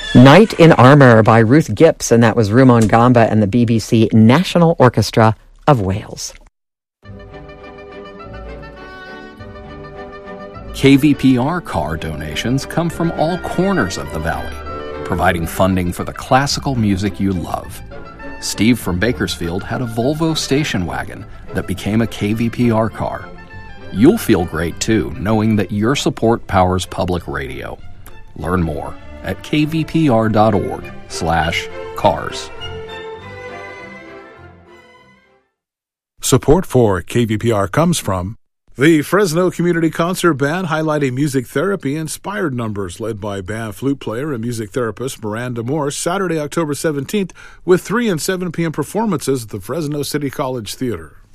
Knight in Armour by Ruth Gipps, and that was Rumon Gamba and the BBC National Orchestra of Wales. KVPR car donations come from all corners of the valley, providing funding for the classical music you love. Steve from Bakersfield had a Volvo station wagon that became a KVPR car. You'll feel great, too, knowing that your support powers public radio. Learn more at kvpr.org/cars. Support for KVPR comes from the Fresno Community Concert Band, highlighting music therapy-inspired numbers led by band flute player and music therapist Miranda Morse, Saturday, October 17th, with 3 and 7 p.m. performances at the Fresno City College Theater.